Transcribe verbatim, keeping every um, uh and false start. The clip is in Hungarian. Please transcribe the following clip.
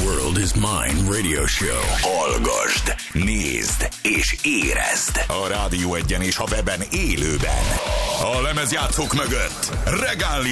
world is mine radio show. Hallgasd, nézd és érezd. A Rádió Egyen és a weben élőben. A lemezjátszók mögött Regál